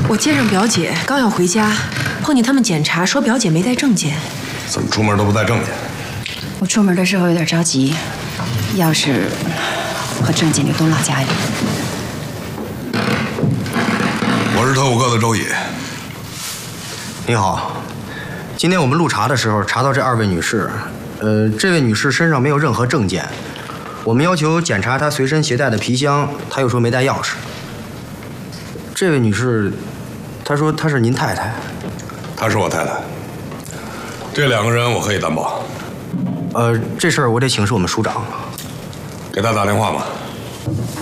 我接上表姐，刚要回家，碰见他们检查，说表姐没带证件。 怎么出门都不带证件？ 我出门的时候有点着急，钥匙和证件就都落家里。 我是特务科的周乙。 你好，今天我们录查的时候查到这2位女士，这位女士身上没有任何证件，我们要求检查她随身携带的皮箱，她又说没带钥匙。这位女士，她说她是您太太。 她是我太太。这2个人我可以担保。 这事儿我得请示我们署长。 给他打电话吧。